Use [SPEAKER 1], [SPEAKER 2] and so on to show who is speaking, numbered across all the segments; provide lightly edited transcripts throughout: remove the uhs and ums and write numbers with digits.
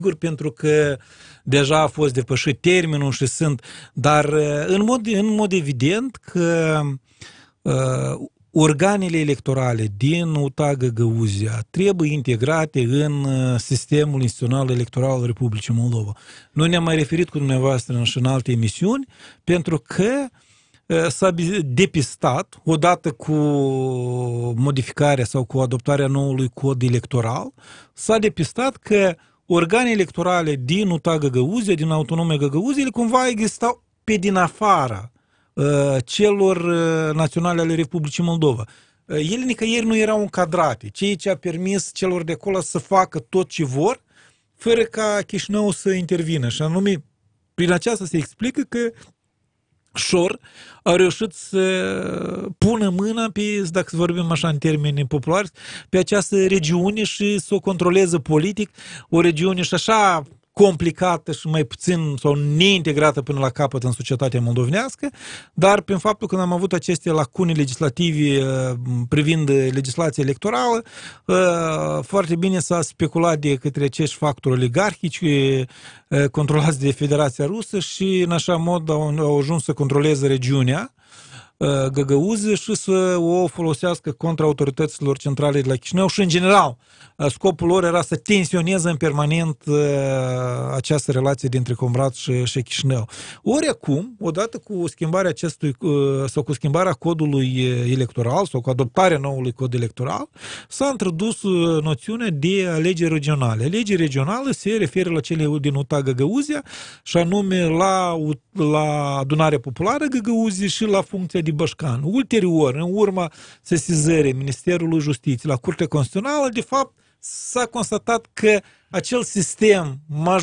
[SPEAKER 1] Sigur, pentru că deja a fost depășit termenul și sunt, dar în mod evident că organele electorale din UTA Găgăuzia trebuie integrate în sistemul instituțional electoral al Republicii Moldova. Noi ne-am mai referit cu dumneavoastră și în alte emisiuni, pentru că s-a depistat, odată cu modificarea sau cu adoptarea noului cod electoral, s-a depistat că organele electorale din UTA Găgăuzia, din Autonomia Găgăuzia, ele cumva existau pe din afara celor naționale ale Republicii Moldova. Ele nicăieri nu erau încadrate, ceea ce a permis celor de acolo să facă tot ce vor, fără ca Chișinău să intervină. Și anume, prin aceasta se explică că Șor a reușit să pună mâna pe, dacă vorbim așa în termeni populari, pe această regiune și să o controleze politic, o regiune și așa complicată și mai puțin sau neintegrată până la capăt în societatea moldovenească, dar prin faptul că am avut aceste lacune legislative privind legislația electorală, foarte bine s-a speculat de către acești factori oligarhici controlați de Federația Rusă și în așa mod au ajuns să controleze regiunea Găgăuză și să o folosească contra autorităților centrale de la Chișinău și în general scopul lor era să tensioneze în permanent această relație dintre Comrat și Chișinău. Ori acum, odată cu schimbarea acestui sau cu schimbarea codului electoral sau cu adoptarea noului cod electoral, s-a introdus noțiunea de alegeri regionale. Alegeri regionale se referă la cele din UTA Găgăuzia și anume la adunarea populară Găgăuzia și la funcția de Bășcan. Ulterior, în urma sesizării Ministerului Justiției la Curtea Constituțională, de fapt, s-a constatat că acel sistem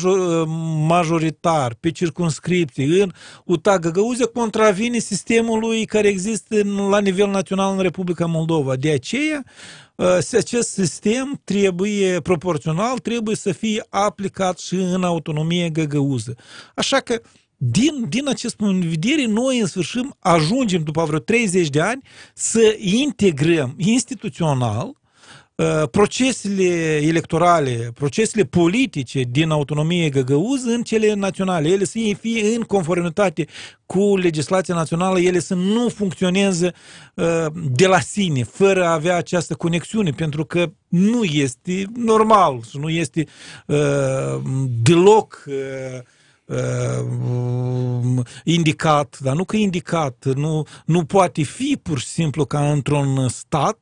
[SPEAKER 1] majoritar pe circumscripții în UTA Găgăuzia contravine sistemului care există la nivel național în Republica Moldova. De aceea, acest sistem trebuie, proporțional, trebuie să fie aplicat și în autonomia Găgăuză. Așa că din acest punct de vedere, noi în sfârșit ajungem după vreo 30 de ani să integrăm instituțional procesele electorale, procesele politice din autonomie Găgăuză în cele naționale. Ele să fie în conformitate cu legislația națională, ele să nu funcționeze de la sine, fără a avea această conexiune, pentru că nu este normal și nu este deloc indicat, dar nu că indicat, nu poate fi pur și simplu ca într-un stat,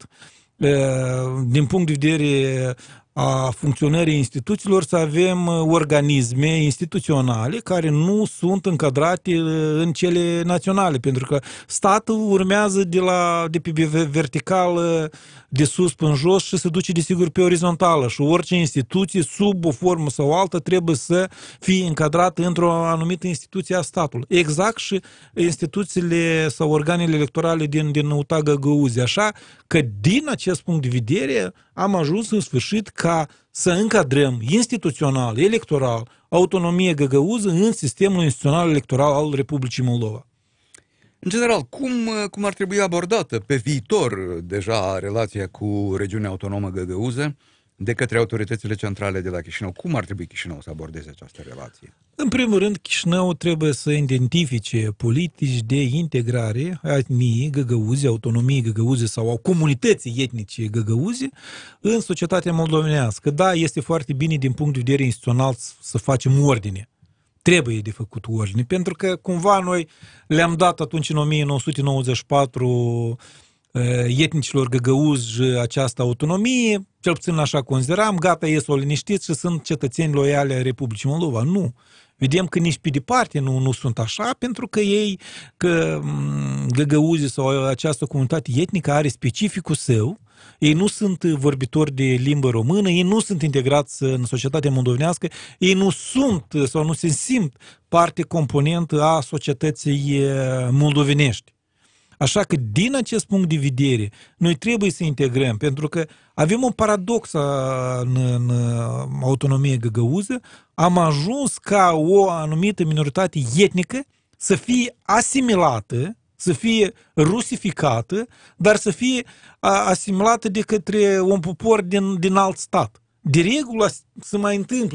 [SPEAKER 1] din punct de vedere a funcționării instituțiilor, să avem organisme instituționale care nu sunt încadrate în cele naționale, pentru că statul urmează de pe verticală de sus până jos și se duce desigur pe orizontală și orice instituție sub o formă sau altă trebuie să fie încadrată într-o anumită instituție a statului. Exact și instituțiile sau organele electorale din UTA Găgăuzia. Așa că din acest punct de vedere am ajuns în sfârșit ca să încadrăm instituțional, electoral, autonomie Găgăuză în sistemul instituțional electoral al Republicii Moldova.
[SPEAKER 2] În general, cum ar trebui abordată pe viitor deja relația cu regiunea autonomă Găgăuză de către autoritățile centrale de la Chișinău? Cum ar trebui Chișinău să abordeze această relație?
[SPEAKER 1] În primul rând, Chișinău trebuie să identifice politici de integrare a etniei Găgăuzi, autonomiei Găgăuzi sau a comunității etnice Găgăuzi în societatea moldovenească. Da, este foarte bine din punct de vedere instituțional să facem ordine. Trebuie de făcut ordine, pentru că cumva noi le-am dat atunci în 1994 etnicilor găgăuzi această autonomie, cel puțin așa consideram, gata, ies-o liniștiți și sunt cetățeni loiali ai Republicii Moldova. Nu. Vedem că nici pe departe nu sunt așa, pentru că ei, că găgăuzii sau această comunitate etnică are specificul său, ei nu sunt vorbitori de limbă română, ei nu sunt integrați în societatea moldovenească, ei nu sunt sau nu se simt parte componentă a societății moldovenești. Așa că, din acest punct de vedere, noi trebuie să integrăm, pentru că avem un paradox în autonomia găgăuză, am ajuns ca o anumită minoritate etnică să fie asimilată, să fie rusificată, dar să fie asimilată de către un popor din alt stat. De regulă se mai întâmplă